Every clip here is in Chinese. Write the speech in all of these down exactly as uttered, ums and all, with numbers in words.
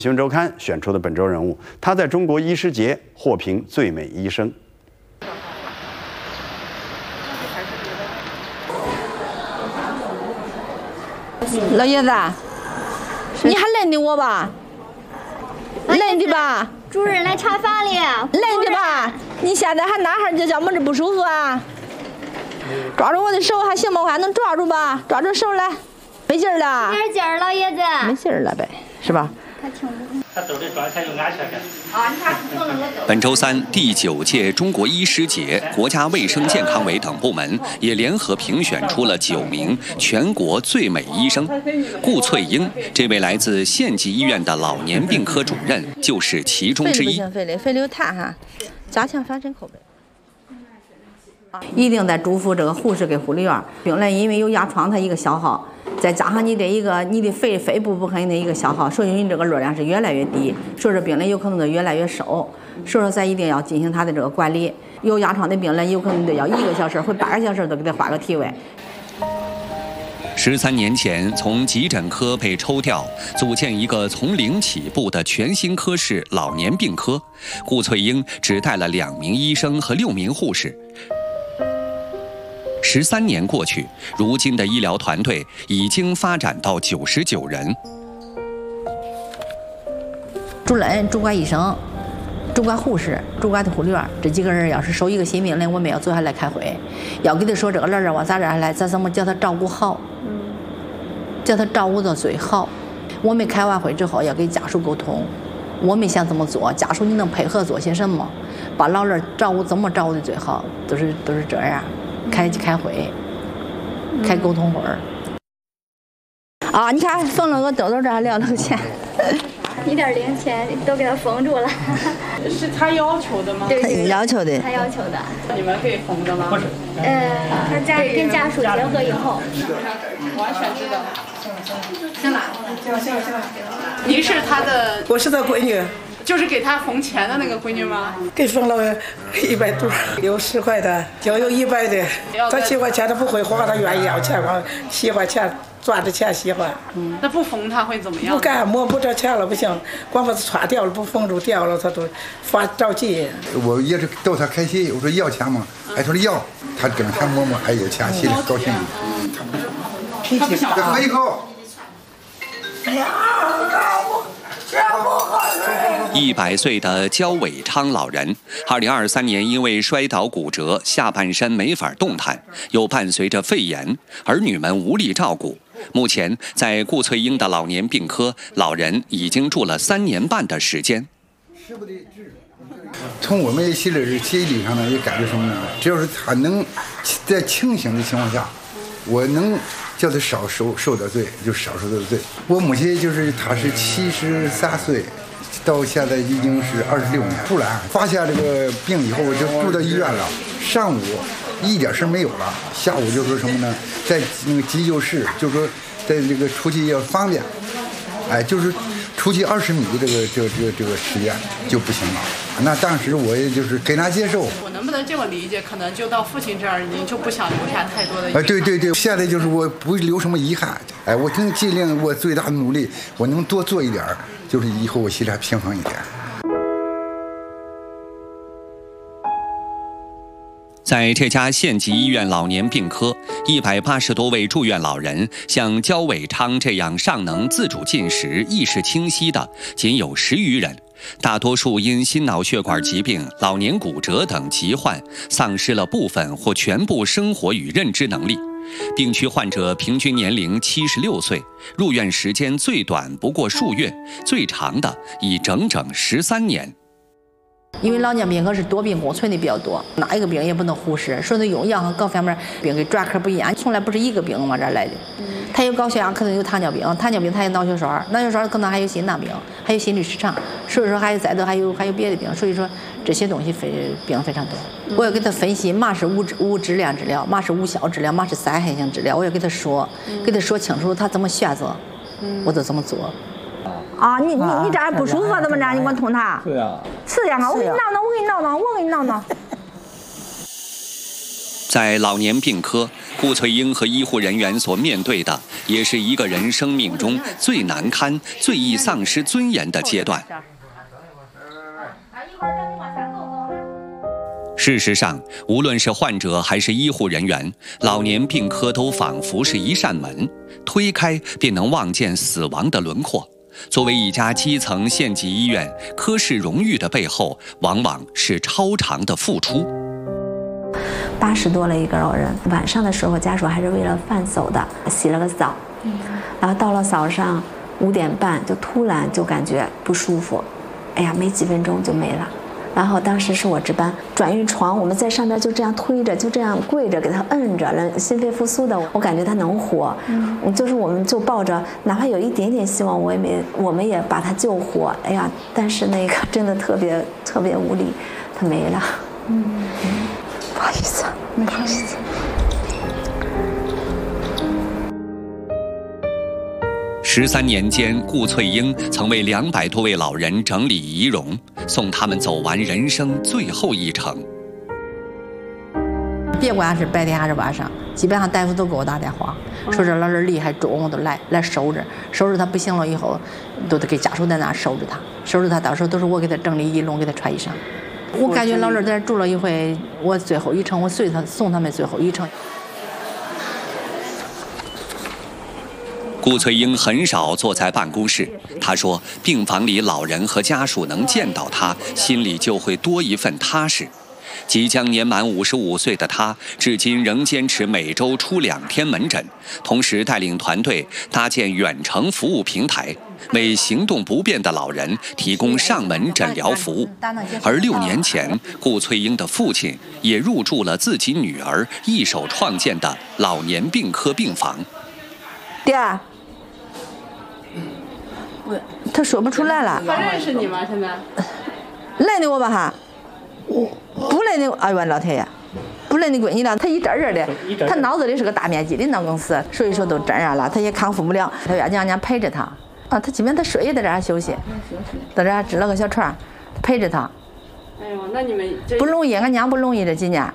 新闻周刊选出的本周人物，他在中国医师节获评最美医生。 老爷子，你还认得我吧？认得吧？ 主任来查房了。 认得吧？你现在还哪哈就叫么子不舒服啊？抓住我的手还行吗？我还能抓住吧？抓住手来，没劲儿了。 没劲儿，老爷子。 没劲儿了呗，是吧？ 他听不懂。 他走的状态又安全感。 本周三，第九届中国医师节，国家卫生健康委等部门也联合评选出了九名全国最美医生。顾翠英，这位来自县级医院的老年病科主任，就是其中之一。 肺不行，肺里肺里有痰哈，加强反渗口碑。一定在嘱咐这个护士跟护理员，病人因为有压疮，它一个消耗，再加上你的一个你的肺肺部部分的一个消耗，所以你这个热量是越来越低，所以说病人有可能就越来越瘦，所以说咱一定要进行他的这个管理。有压疮的病人有可能得要一个小时或八个小时都给他换个体位。 十三年前，从急诊科被抽调，组建一个从零起步的全新科室——老年病科。顾翠英只带了两名医生和六名护士。十三年过去，如今的医疗团队已经发展到九十九人。 主任、主管医生、主管护士、主管的护理员，这几个人要是收一个新病人，我们要坐下来开会，要给他说这个人儿往咋这来，咱怎么叫他照顾好，叫他照顾到最好。我们开完会之后要给家属沟通，我们想怎么做，家属你能配合做些什么，把老人照顾怎么照顾的最好，都是都是这样。开开会，开沟通会儿。啊，你看缝了个痘痘，这还撂了个钱， 一点零钱都给他封住了。 是他要求的吗？ 对对， 要求的。 他要求的。 你们给封的吗？ 不是。 呃，他家跟家属结合以后。 完全知道。行了，行了，行了，行了。您是他的？ 我是他闺女。 就是给他缝钱的那个闺女吗？ 给缝了一百多，有十块的，就有一百的。他喜欢钱，他不会花，他愿意要钱嘛，喜欢钱赚的钱喜欢。 嗯，那不缝他会怎么样？ 不干，摸不着钱了不行，光把它穿掉了，不缝住掉了，他都发着急。 我也是逗他开心，我说要钱吗？哎，他说要，他整天摸摸，哎有钱，心里高兴。 嗯， 脾气再喝一口。 哎呀，我。 一百岁的焦伟昌老人，二零二三年因为摔倒骨折，下半身没法动弹，又伴随着肺炎，儿女们无力照顾。目前在顾翠英的老年病科，老人已经住了三年半的时间。 从我们心里心理上呢，也感觉什么呢？只要是他能在清醒的情况下，我能。叫他少受受点罪，就少受点罪。我母亲就是她是七十三岁，到现在已经是二十六年。突然发现这个病以后，我就住到医院了。上午一点事没有了，下午就说什么呢？在那个急救室，就说在这个出去要方便，哎，就是出去二十米的这个这个这个这个时间就不行了。那当时我也就是给他接受。 我能不能这么理解？可能就到父亲这儿，您就不想留下太多的遗憾。哎，对对对，现在就是我不留什么遗憾。哎，我尽尽量我最大的努力，我能多做一点，就是以后我心里还平衡一点。 在这家县级医院老年病科，一百八十多位住院老人，像焦伟昌这样尚能自主进食、意识清晰的，仅有十余人。大多数因心脑血管疾病、老年骨折等疾患，丧失了部分或全部生活与认知能力。病区患者平均年龄七十六岁，入院时间最短不过数月，最长的已整整十三年。 因为老年病科是多病共存的比较多，哪一个病也不能忽视，说的用药和各方面病跟专科不一样，从来不是一个病往这儿来的。他有高血压，可能有糖尿病，糖尿病他有脑血栓，脑血栓可能还有心脏病，还有心律失常，所以说还有再多还有还有别的病，所以说这些东西非病非常多。我要给他分析嘛是无无质量治疗，嘛是无效治疗，嘛是灾害性治疗，我要给他说，给他说清楚他怎么选择，我就怎么做。啊，你你你这儿不舒服怎么着？你给我捅他？ 是啊， 是呀，我给你挠挠，我给你挠挠，我给你挠挠。 在老年病科，顾翠英和医护人员所面对的，也是一个人生命中最难堪、最易丧失尊严的阶段。事实上，无论是患者还是医护人员，老年病科都仿佛是一扇门，推开便能望见死亡的轮廓。作为一家基层县级医院，科室荣誉的背后，往往是超长的付出。 八十多了一个老人，晚上的时候家属还是为了饭走的，洗了个澡，然后到了早上五点半就突然就感觉不舒服，哎呀，没几分钟就没了。然后当时是我值班，转运床，我们在上边就这样推着，就这样跪着给他摁着，人心肺复苏的，我感觉他能活，嗯，就是我们就抱着，哪怕有一点点希望，我也没，我们也把他救活。哎呀，但是那个真的特别特别无力，他没了。嗯，嗯不好意思，不好意思。 十三年间，顾翠英曾为两百多位老人整理仪容，送他们走完人生最后一程。 别管是白天还是晚上，基本上大夫都给我打电话，说这老人厉害，中午都来来收着，收着他不行了以后，都得给家属在那收着他，收着他，到时候都是我给他整理仪容，给他穿衣裳。我感觉老人在这住了一回，我最后一程，我随他送他们最后一程。 顾翠英很少坐在办公室，她说，病房里老人和家属能见到她，心里就会多一份踏实。即将年满五十五岁的她，至今仍坚持每周出两天门诊，同时带领团队搭建远程服务平台，为行动不便的老人提供上门诊疗服务。而六年前，顾翠英的父亲也入住了自己女儿一手创建的老年病科病房。 爹，他说不出来了。 他认识你吗？现在？ 认得我吧哈？不认得，哎呦老天爷，不认得闺女了。他一阵阵的，他脑子里是个大面积的脑梗死，所以说都这样了，他也康复不了。他要娘娘陪着他啊，他基本他睡也在这儿休息，在这儿支了个小床，陪着他。 哎呦，那你们不容易，俺娘不容易这几年。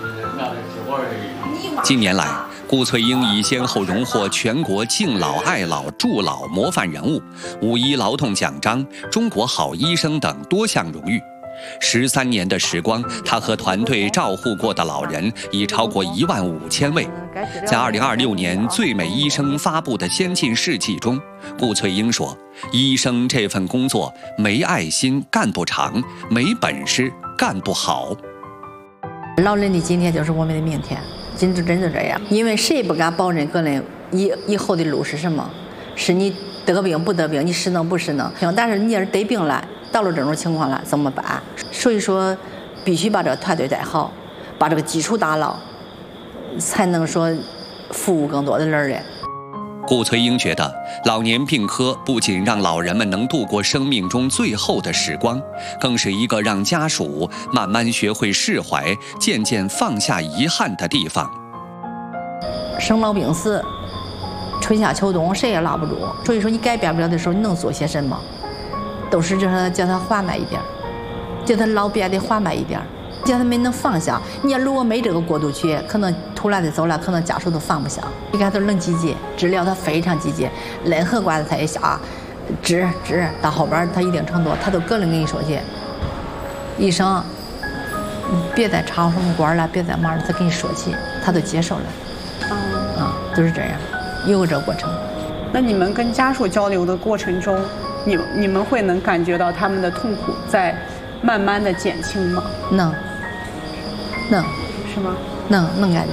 近年来，顾翠英已先后荣获全国敬老爱老助老模范人物、五一劳动奖章、中国好医生等多项荣誉。十三年的时光，她和团队照护过的老人已超过一万五千位。在二零二六年最美医生发布的先进事迹中，顾翠英说：“医生这份工作，没爱心干不长，没本事干不好。” 老人的今天就是我们的明天。真就真就这样，因为谁不敢保证个人以以后的路是什么？是你得病不得病，你失能不失能？但是你要是得病了，到了这种情况了怎么办？所以说，必须把这个团队带好，把这个基础打牢，才能说服务更多的人嘞。 顾翠英觉得，老年病科不仅让老人们能度过生命中最后的时光，更是一个让家属慢慢学会释怀、渐渐放下遗憾的地方。 生老病死，春夏秋冬，谁也拉不住。所以说，你改变不了的时候，你能做些什么？都是叫他叫他缓慢一点，叫他老变得缓慢一点，叫他们能放下。你要如果没这个过渡期，可能突然的走了，可能家属都放不下。你看他能积极，治疗他非常积极，任何管子他也下，治治到后边他一定程度，他都个人跟你说去，医生，别再插什么管了，别再忙了，他跟你说起，他都接受了。啊、嗯，啊，都是这样，有个这个过程。 那你们跟家属交流的过程中，你你们会能感觉到他们的痛苦在慢慢的减轻吗？ 能，能， 是吗？ 能，能感觉。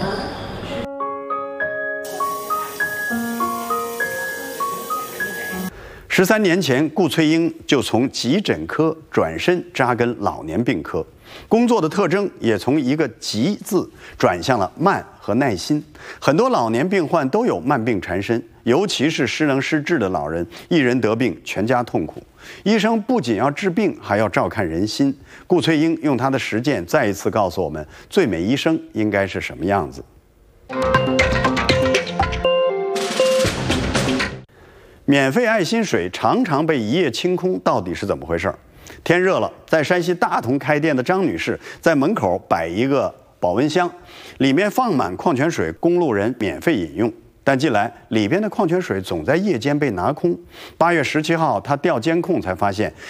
十三年前，顾翠英就从急诊科转身扎根老年病科，工作的特征也从一个“急”字转向了慢和耐心。很多老年病患都有慢病缠身，尤其是失能失智的老人，一人得病，全家痛苦。医生不仅要治病，还要照看人心。顾翠英用她的实践，再一次告诉我们，最美医生应该是什么样子。免费爱心水常常被一夜清空，到底是怎么回事？天热了，在山西大同开店的张女士在门口摆一个保温箱，里面放满矿泉水，公路人免费饮用。但近来里边的矿泉水总在夜间被拿空。八月十七号，他调监控才发现，